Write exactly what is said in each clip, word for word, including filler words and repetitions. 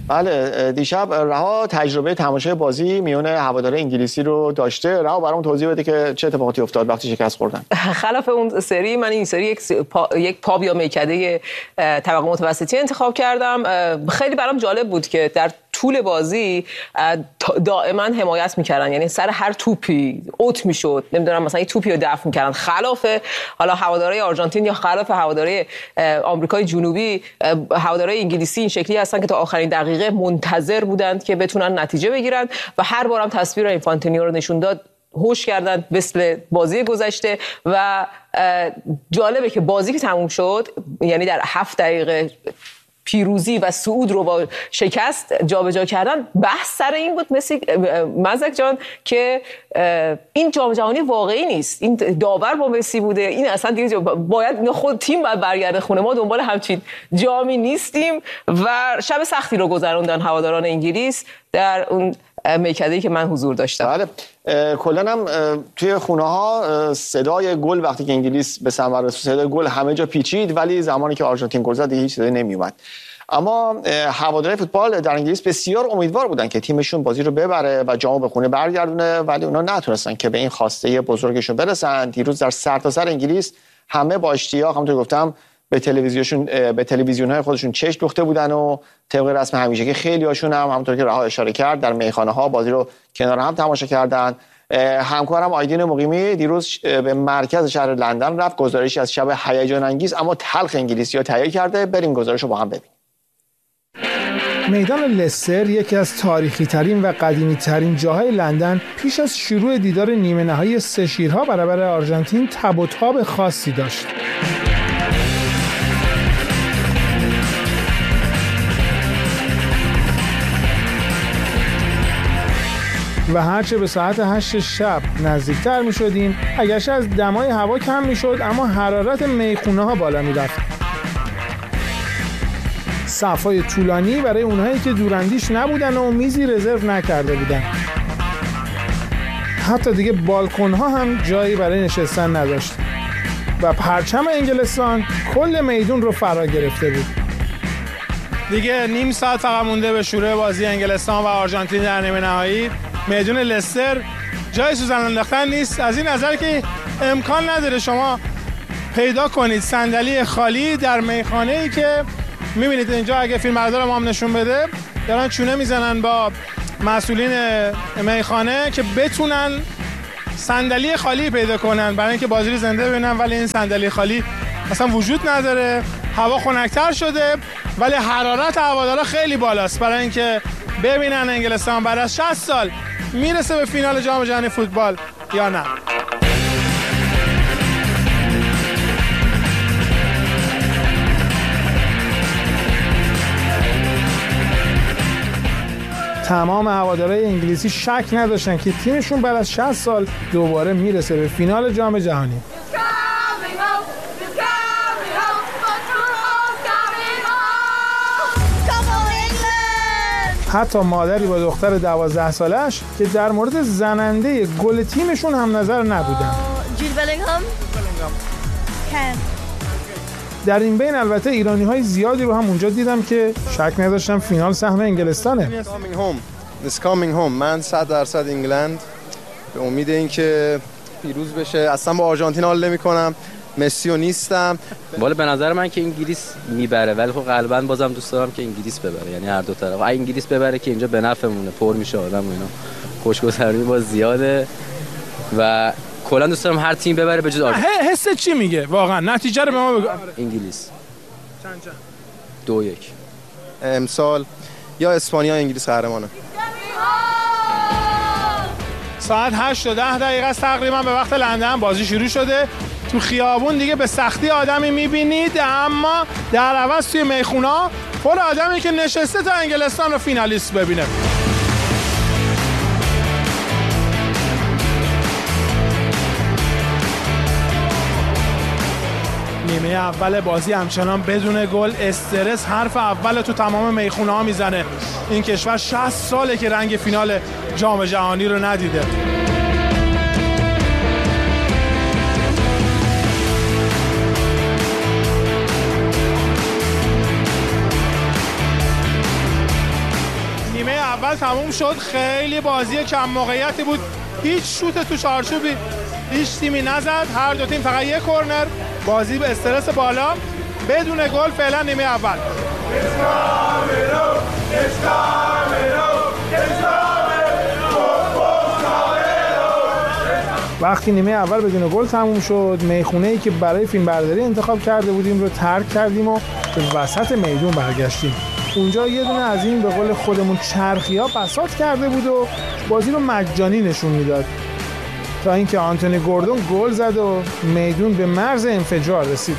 بله دیشب رها تجربه تماشای بازی میون هواداره انگلیسی رو داشته. رها برام توضیح بده که چه اتفاقاتی افتاد وقتی شکست خوردن. خلاف اون سری من این سری یک پا، یک پاب یا میکده طبقه متوسطی انتخاب کردم. خیلی برام جالب بود که در طول بازی دائما حمایت میکردن، یعنی سر هر توپی اوت میشد، نمیدونم مثلا یه توپی رو دفع میکردن. خلاف حالا هواداره آرژانتین یا خلاف هواداره آمریکای جنوبی، هواداره انگلیسی این شکلی هستن که تا آخرین دقیقه منتظر بودند که بتونن نتیجه بگیرن و هر بارم تصویر اینفانتینیو رو نشون داد، هوش کردن مثل بازی گذشته. و جالبه که بازی که تموم شد، یعنی در هفت دقیقه پیروزی و صعود رو با شکست جابجا کردن، بحث سر این بود مثل مزک جان که این جام جهانی واقعی نیست، این داور با مسی بوده، این اصلا دیگه باید خود تیم باید برگرده خونه، ما دنبال همچین جامی نیستیم. و شب سختی رو گذروندن هواداران انگلیس در اون میکده‌ای که من حضور داشتم. بله کلا هم توی خونه ها صدای گل وقتی که انگلیس به ثمر رسید، صدای گل همه جا پیچید، ولی زمانی که آرژانتین گل زد هیچ صدایی نمیومد. اما هوادارهای فوتبال در انگلیس بسیار امیدوار بودن که تیمشون بازی رو ببره و جامو به خونه برگردونه، ولی اونا نتونستن که به این خواسته بزرگشون برسن. دیروز در سرتاسر انگلیس همه با اشتیاق، همونطور گفتم، به تلویزیونشون به تلویزیون‌های خودشون چشم دوخته بودن و طبق رسم همیشه که خیلی هاشون هم همونطور که رها اشاره کرد در میخانه‌ها بازی رو کنار هم تماشا کردن. همکارم آیدین مقیمی دیروز به مرکز شهر لندن رفت، گزارشی از شب هیجان انگیز اما تلخ انگلیسی‌ها تهیه کرده. بریم گزارش رو با هم ببینیم. میدان لستر یکی از تاریخی ترین و قدیمی ترین جاهای لندن پیش از شروع دیدار نیمه نهایی سه شیرها برابر آرژانتین تب و تاب خاصی داشت. و هرچه به ساعت هشت شب نزدیکتر می شدیم، اگرچه از دمای هوا کم می شد اما حرارت میخونه ها بالا می رفت. صفای طولانی برای اونهایی که دوراندیش نبودن و میزی رزرو نکرده بودن. حتی دیگه بالکن ها هم جایی برای نشستن نداشت و پرچم انگلستان کل میدون رو فرا گرفته بود. دیگه نیم ساعت فقط مونده به شروع بازی انگلستان و آرژانتین در نیمه نهایی. میدون لستر جای سوزن انداختن نیست، از این نظر که امکان نداره شما پیدا کنید صندلی خالی در میخانه‌ای که میبینید اینجا. اگه فیلمبردار ما هم نشون بده، دارن چونه میزنن با مسئولین میخانه که بتونن صندلی خالی پیدا کنن برای اینکه بازی رو زنده ببینن، ولی این صندلی خالی اصلا وجود نداره. هوا خنک‌تر شده ولی حرارت هوادارا خیلی بالاست برای اینکه ببینن انگلستان بعد از شصت سال میرسه به فینال جام جهانی فوتبال یا نه. تمام هوادارهای انگلیسی شک نداشتن که تیمشون بعد از شصت سال دوباره میرسه به فینال جام جهانی. حتی مادری با دختر دوازده سالش که در مورد زننده گل تیمشون هم نظر نبودن. جود بلینگهام. در این بین البته ایرانی‌های زیادی رو هم اونجا دیدم که شک نداشتم فینال سهم انگلستانه. It's coming home. من صد درصد انگلند، به امید اینکه پیروز بشه. اصلا با آرژانتین حال نمی‌کنم، مسیو نیستم. والا به نظر من که انگلیس میبره، ولی خب قلباً بازم دوست دارم که انگلیس ببره، یعنی هر دو طرف. اگه انگلیس ببره که اینجا به نفعمونه، پر میشه آدم و اینا، خوشگذرونی باز زیاده و کلا دوست دارم هر تیم ببره به جز آرژانتین. حس چی میگه واقعا؟ نتیجه رو به ما بگو. انگلیس چند چند؟ دو یک. امسال یا اسپانیا انگلیس قهرمانه. ساعت هشت و ده دقیقه است تقریبا به وقت لندن. بازی شروع شده. تو خیابون دیگه به سختی آدمی میبینید، اما در عوض توی میخونا پر آدمی که نشسته تا انگلستان رو فینالیست ببینه. نیمه اول بازی همچنان بدون گل، استرس حرف اول تو تمام میخونه ها میزنه. این کشور شصت ساله که رنگ فینال جام جهانی رو ندیده. اول تموم شد. خیلی بازی کم موقعیتی بود، هیچ شوت تو چارچوبی هیچ تیمی نزد، هر دو تیم فقط یک کرنر. بازی به استرس بالا بدون گل فعلا نیمه اول. وقتی نیمه اول بدون گل تموم شد، میخونه‌ای که برای فیلم برداری انتخاب کرده بودیم رو ترک کردیم و به وسط میدون برگشتیم. اونجا یه دونه از این به قول خودمون چرخی‌ها بساط کرده بود و بازی رو مجانی نشون میداد تا اینکه آنتونی گوردون گل زد و میدون به مرز انفجار رسید.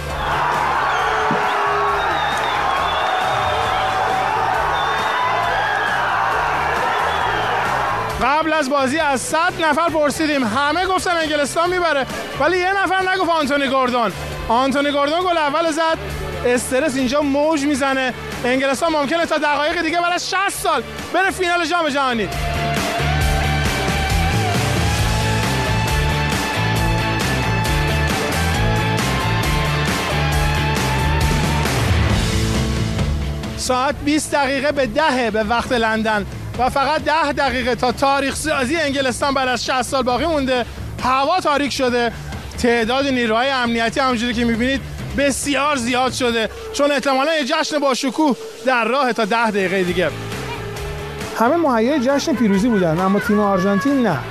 قبل از بازی از صد نفر پرسیدیم، همه گفتن انگلستان میبره، ولی یه نفر نگفت آنتونی گوردون. آنتونی گوردون گل اول زد. استرس اینجا موج میزنه. انگلستان ممکنه تا دقایق دیگه بعد از شصت سال بره فینال جام جهانی. ساعت بیست دقیقه به ده به وقت لندن و فقط ده دقیقه تا تاریخ سازی انگلستان بعد از شصت سال باقی مونده. هوا تاریک شده. تعداد نیروهای امنیتی همونجوری که میبینید بسیار زیاد شده، چون احتمالاً یه جشن با شکوه در راه تا ده دقیقه دیگه. همه مهیای جشن پیروزی بودن، اما تیم آرژانتین نه.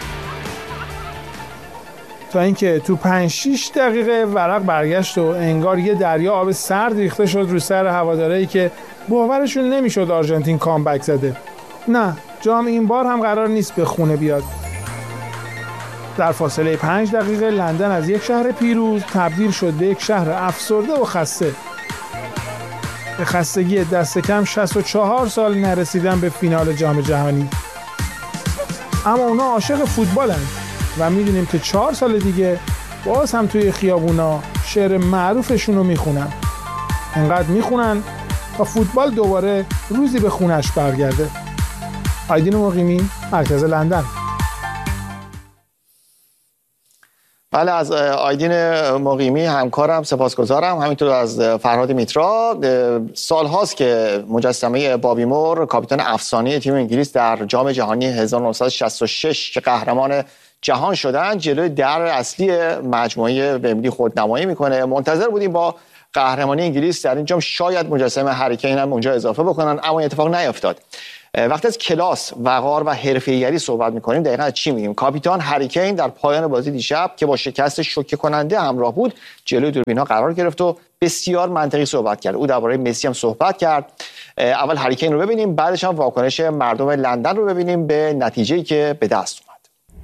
تا اینکه تو پنج شش دقیقه ورق برگشت و انگار یه دریا آب سرد ریخته شد رو سر هوادارایی که باورشون نمیشد آرژانتین کامبک زده. نه، جام این بار هم قرار نیست به خونه بیاد. در فاصله پنج دقیقه لندن از یک شهر پیروز تبدیل شد به یک شهر افسرده و خسته. به خستگی دست کم شصت و چهار سال نرسیدن به فینال جام جهانی. اما اونا عاشق فوتبالن و میدونیم که چهار سال دیگه باز هم توی خیابونا شعر معروفشون رو میخونن. انقدر میخونن تا فوتبال دوباره روزی به خونش برگرده. آیدین مقیمی، مرکز لندن. بله، از آیدین مقیمی همکارم سپاسگزارم، همینطور از فرهاد میترا. سال هاست که مجسمه بابی مور، کاپیتان افسانه تیم انگلیس در جام جهانی هزار و نهصد و شصت و شش که قهرمان جهان شدن، جلوی در اصلی مجموعه ومبلی خودنمایی میکنه. منتظر بودیم با قهرمانی انگلیس در این جام شاید مجسمه هری کین هم اونجا اضافه بکنن، اما اتفاق نیفتاد. وقتی از کلاس، وقار و حرفه‌ای‌گری صحبت می‌کنیم دقیقاً از چی می‌گیم؟ کاپیتان هری کین در پایان بازی دیشب که با شکست شوکه کننده همراه بود، جلوی دوربین‌ها قرار گرفت و بسیار منطقی صحبت کرد. او درباره مسی هم صحبت کرد. اول هری کین رو ببینیم، بعدش هم واکنش مردم لندن رو ببینیم به نتیجه‌ای که به دست اومد.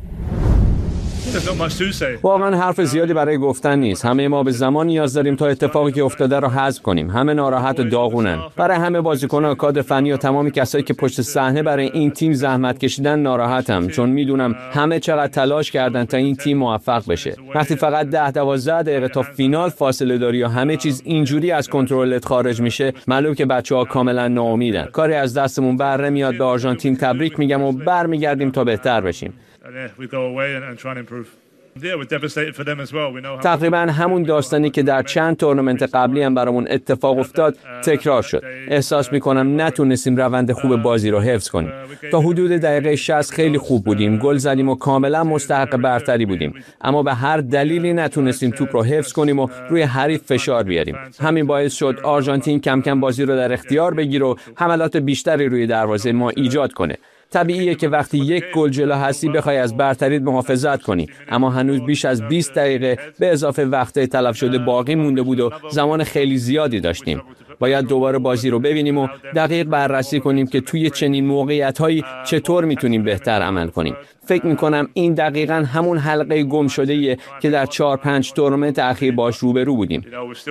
واقعا حرف زیادی برای گفتن نیست. همه ما به زمان نیاز داریم تا اتفاقی که افتاده رو حذف کنیم. همه ناراحت و داغونن. برای همه بازیکنان، کادر فنی و تمامی کسایی که پشت صحنه برای این تیم زحمت کشیدن ناراحتم، چون میدونم همه چقدر تلاش کردن تا این تیم موفق بشه. وقتی فقط ده دوازده دقیقه تا فینال فاصله داری و همه چیز اینجوری از کنترلت خارج میشه، معلومه که بچه‌ها کاملا ناامیدن. کاری از دستمون بر نمیاد. به آرژانتین تبریک میگم و برمیگردیم تا بهتر بشیم. تقریبا همون داستانی که در چند تورنمنت قبلی هم برامون اتفاق افتاد تکرار شد. احساس میکنم نتونستیم روند خوب بازی رو حفظ کنیم. تا حدود دقیقه شصت خیلی خوب بودیم، گل زدیم و کاملا مستحق برتری بودیم، اما به هر دلیلی نتونستیم توپ رو حفظ کنیم و روی حریف فشار بیاریم. همین باعث شد آرژانتین کم کم بازی رو در اختیار بگیره و حملات بیشتری روی دروازه ما ایجاد کنه. طبیعیه که وقتی یک گل جلو هستی بخوای از برتریت محافظت کنی، اما هنوز بیش از بیست دقیقه به اضافه وقت تلف شده باقی مونده بود و زمان خیلی زیادی داشتیم. باید دوباره بازی رو ببینیم و دقیق بررسی کنیم که توی چنین موقعیت‌هایی چطور میتونیم بهتر عمل کنیم. فکر میکنم این دقیقاً همون حلقه گم شده‌ایه که در چهار پنج تورنمنت اخیر باش روبرو بودیم.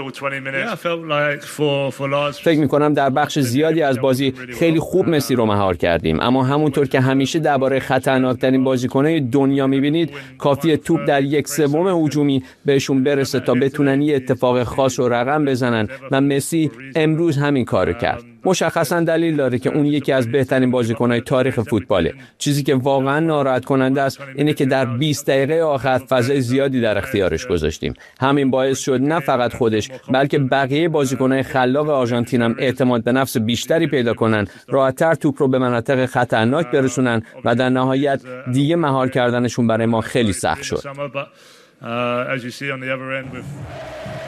فکر میکنم در بخش زیادی از بازی خیلی خوب مسی رو مهار کردیم، اما همونطور که همیشه درباره خطرناکترین بازیکن‌های دنیا میبینید، کافیه توپ در یک سوم هجومی بهشون برسه تا بتونن یه اتفاق خاص رو رقم بزنن و مسی امروز همین کارو کرد. مشخصاً دلیل داره که اون یکی از بهترین بازیکن‌های تاریخ فوتباله. چیزی که واقعاً ناراحت کننده است اینه که در بیست دقیقه آخر فضای زیادی در اختیارش گذاشتیم. همین باعث شد نه فقط خودش بلکه بقیه بازیکن‌های خلاق آرژانتین هم اعتماد به نفس بیشتری پیدا کنن، راحت‌تر توپ رو به مناطق خطرناک برسونن و در نهایت دیگه مهار کردنشون برای ما خیلی سخت شد.